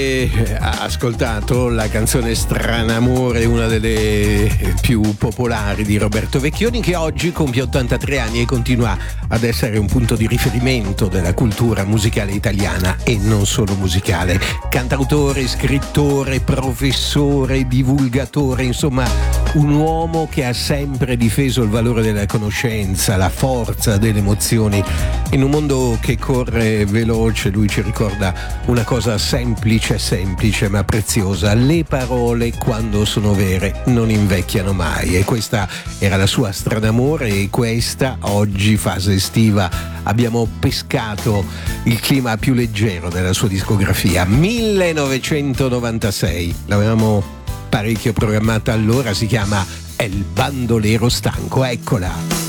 Ascoltato la canzone Stranamore, una delle più popolari di Roberto Vecchioni, che oggi compie 83 anni e continua ad essere un punto di riferimento della cultura musicale italiana e non solo musicale. Cantautore, scrittore, professore, divulgatore, insomma un uomo che ha sempre difeso il valore della conoscenza, la forza delle emozioni. In un mondo che corre veloce, lui ci ricorda una cosa semplice ma preziosa: le parole, quando sono vere, non invecchiano mai. E questa era la sua Stranamore, e questa oggi, fase estiva, abbiamo pescato il clima più leggero della sua discografia. 1996, l'avevamo parecchio programmata allora, si chiama El bandolero stanco, eccola.